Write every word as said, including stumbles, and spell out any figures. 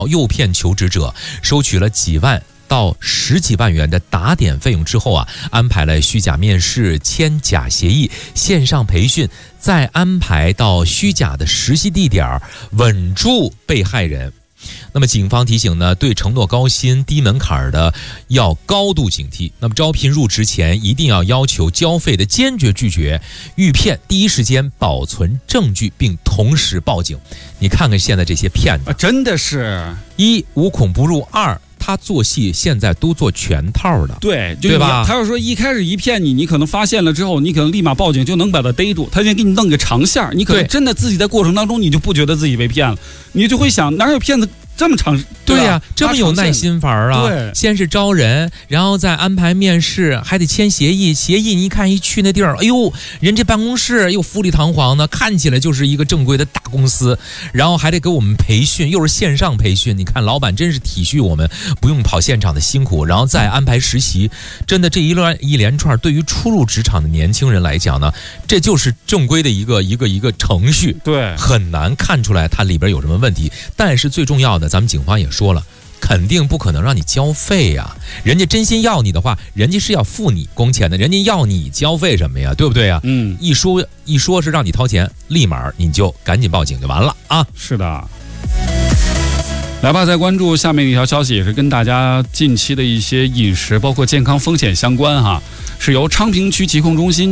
诱骗求职者，收取了几万到十几万元的打点费用之后啊，安排了虚假面试、签假协议、线上培训，再安排到虚假的实习地点，稳住被害人。那么警方提醒呢，对承诺高薪低门槛的要高度警惕。那么招聘入职前一定要要求交费的坚决拒绝，遇骗第一时间保存证据，并同时报警。你看看现在这些骗子， 啊、真的是一无孔不入，二他做戏现在都做全套的， 对，就对吧？ 他要说一开始一骗你，你可能发现了之后，你可能立马报警就能把他逮住。他先给你弄个长线，你可能真的自己在过程当中你就不觉得自己被骗了，你就会想哪有骗子这么长？ 对呀、啊，这么有耐心法啊！ 对， 先是招人，然后再安排面试，还得签协议。协议你一看一去那地儿，哎呦，人这办公室又富丽堂皇的，看起来就是一个正规的大公司，然后还得给我们培训，又是线上培训。你看老板真是体恤我们，不用跑现场的辛苦，然后再安排实习。真的这一乱一连串，对于初入职场的年轻人来讲呢，这就是正规的一个一个一个程序， 对， 很难看出来它里边有什么问题。但是最重要的，咱们警方也说了，肯定不可能让你交费呀、啊！人家真心要你的话，人家是要付你工钱的，人家要你交费什么呀？对不对呀？ 嗯， 一说一说是让你掏钱，立马你就赶紧报警就完了啊！ 是的。来吧，再关注下面一条消息，也是跟大家近期的一些饮食包括健康风险相关哈，是由昌平区疾控中心